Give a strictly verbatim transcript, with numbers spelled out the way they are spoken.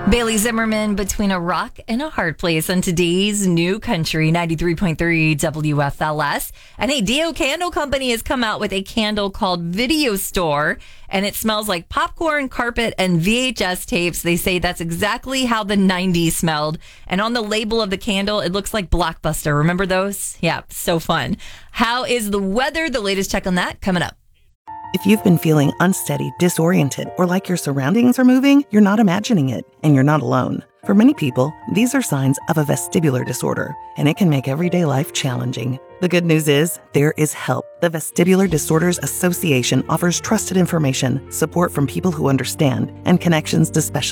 Bailey Zimmerman between a rock and a hard place on today's New Country ninety-three point three W F L S. And a Dio Candle Company has come out with a candle called Video Store, and it smells like popcorn, carpet, and V H S tapes. They say that's exactly how the nineties smelled. And on the label of the candle, it looks like Blockbuster. Remember those? Yeah, so fun. How is the weather? The latest check on that coming up. If you've been feeling unsteady, disoriented, or like your surroundings are moving, you're not imagining it, and you're not alone. For many people, these are signs of a vestibular disorder, and it can make everyday life challenging. The good news is, there is help. The Vestibular Disorders Association offers trusted information, support from people who understand, and connections to specialists.